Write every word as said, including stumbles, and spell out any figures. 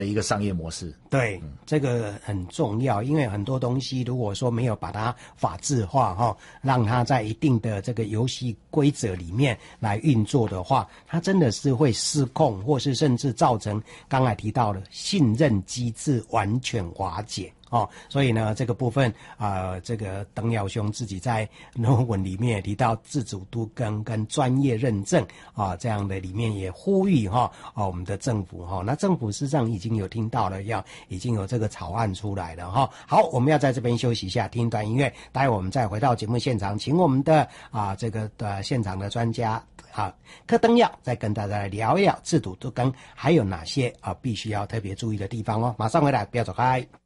的一个商业模式。 对，嗯、这个很重要，因为很多东西如果说没有把它法制化哈，让它在一定的这个游戏规则里面来运作的话，它真的是会失控，或是甚至造成刚才提到的信任机制完全瓦解。哦，所以呢，这个部分啊、呃，这个邓耀兄自己在论文里面也提到自主都更跟专业认证啊，这样的里面也呼吁哈，啊，我们的政府哈，那政府事实上已经有听到了，要已经有这个草案出来了哈。好，我们要在这边休息一下，听一段音乐，待会我们再回到节目现场，请我们的啊这个的现场的专家啊柯登耀再跟大家来聊一聊自主都更还有哪些啊必须要特别注意的地方哦。马上回来，不要走开。